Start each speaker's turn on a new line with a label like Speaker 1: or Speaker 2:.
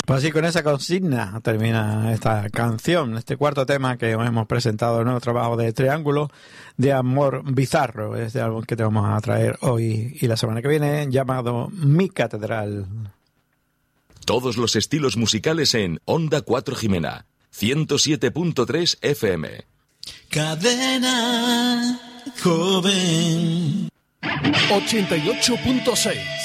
Speaker 1: Pues así, con esa consigna termina esta canción, este cuarto tema que hemos presentado en el nuevo trabajo de Triángulo de Amor Bizarro, este álbum que te vamos a traer hoy y la semana que viene, llamado Mi Catedral.
Speaker 2: Todos los estilos musicales en Onda 4 Jimena, 107.3 FM.
Speaker 3: Cadena Joven
Speaker 4: 88.6